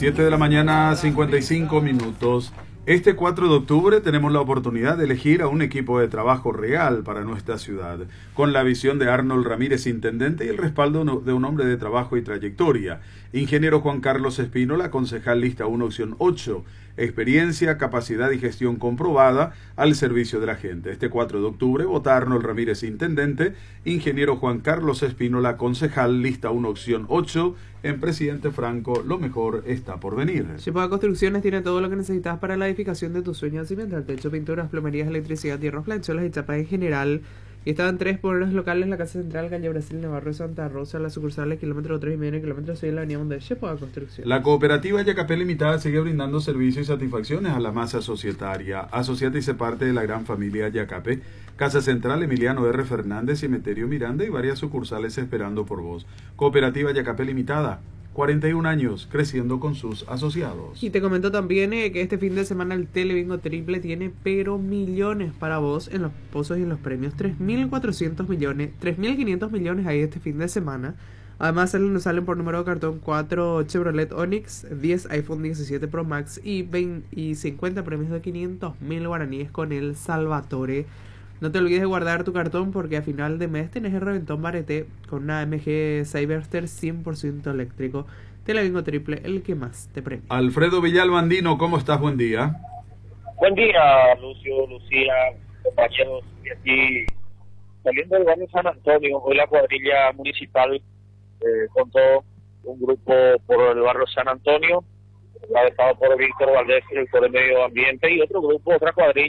7 de la mañana, 55 minutos. Este 4 de octubre tenemos la oportunidad de elegir a un equipo de trabajo real para nuestra ciudad, con la visión de Arnold Ramírez, intendente, y el respaldo de un hombre de trabajo y trayectoria. Ingeniero Juan Carlos Espínola, concejal lista 1, opción 8. Experiencia, capacidad y gestión comprobada al servicio de la gente. Este 4 de octubre, vota Arnold Ramírez, intendente, ingeniero Juan Carlos Espínola, concejal lista 1, opción 8. En Presidente Franco, lo mejor está por venir. Chepoa Construcciones tiene todo lo que necesitas para la edificación de tus sueños: cimental, techo, pinturas, plomerías, electricidad, hierros, plancholas y chapas en general. Y estaban 3 por los locales: la Casa Central, Calle Brasil, Navarro, Santa Rosa, las sucursales, kilómetro 3,5 y kilómetro 6 de la avenida Mundo de Chepoa Construcciones. La cooperativa Yacapé Limitada sigue brindando servicios y satisfacciones a la masa societaria. Asociate y sé parte de la gran familia Yacapé. Casa Central, Emiliano R. Fernández, Cementerio Miranda y varias sucursales esperando por vos. Cooperativa Yacapé Limitada, 41 años, creciendo con sus asociados. Y te comento también que este fin de semana el Telebingo Triple tiene pero millones para vos en los pozos y en los premios. 3.400 millones, 3.500 millones ahí este fin de semana. Además salen por número de cartón 4 Chevrolet Onix, 10 iPhone 17 Pro Max y 50 premios de 500.000 guaraníes con el Salvatore. No te olvides de guardar tu cartón porque a final de mes tenés el reventón Bareté con una AMG Cyberster 100% eléctrico. Telebingo Triple, el que más te premia. Alfredo Villalbandino, ¿cómo estás? Buen día. Buen día, Lucio, Lucía, compañeros. De aquí, saliendo del barrio San Antonio, hoy la cuadrilla municipal contó un grupo por el barrio San Antonio, encabezado por Víctor Valdés, director de Medio Ambiente, y otro grupo, otra cuadrilla